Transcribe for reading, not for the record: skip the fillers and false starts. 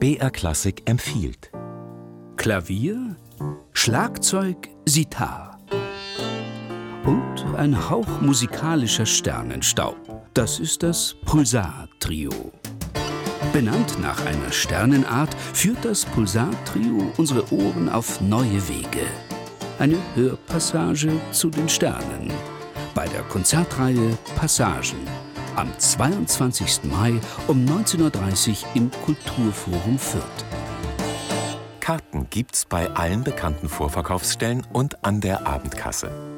BR Klassik empfiehlt. Klavier, Schlagzeug, Sitar und ein Hauch musikalischer Sternenstaub. Das ist das Pulsar-Trio. Benannt nach einer Sternenart führt das Pulsar-Trio unsere Ohren auf neue Wege. Eine Hörpassage zu den Sternen. Bei der Konzertreihe Passagen. Am 22. Mai um 19:30 Uhr im Kulturforum Fürth. Karten gibt's bei allen bekannten Vorverkaufsstellen und an der Abendkasse.